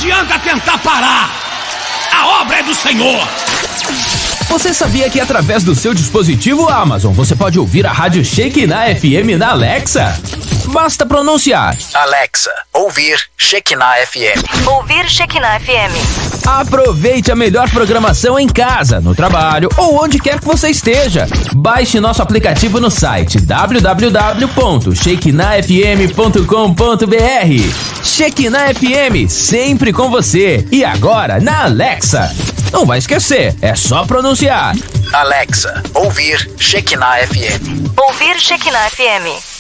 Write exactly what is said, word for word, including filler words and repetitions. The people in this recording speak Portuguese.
adianta tentar parar. A obra é do Senhor. Você sabia que através do seu dispositivo Amazon você pode ouvir a rádio Shekinah F M na Alexa? Basta pronunciar: Alexa, ouvir Shekinah F M. Ouvir Shekinah F M. Aproveite a melhor programação em casa, no trabalho ou onde quer que você esteja. Baixe nosso aplicativo no site w w w ponto shekinah f m ponto com ponto b r. Shekinah F M, sempre com você. E agora na Alexa. Não vai esquecer, é só pronunciar: Alexa, ouvir Shekinah F M. Ouvir Shekinah F M.